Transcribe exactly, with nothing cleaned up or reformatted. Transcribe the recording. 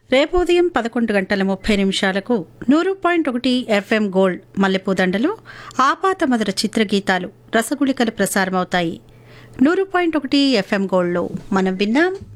రేపు ఉదయం పదకొండు గంటల ముప్పై నిమిషాలకు నూరు పాయింట్ ఒకటి ఎఫ్ఎం గోల్డ్ మల్లెపూదండలో ఆపాత మధుర చిత్రగీతాలు రసగుళికలు ప్రసారమవుతాయి. నూరు పాయింట్ ఒకటి ఎఫ్ఎం గోల్డ్లో మనం విన్నాం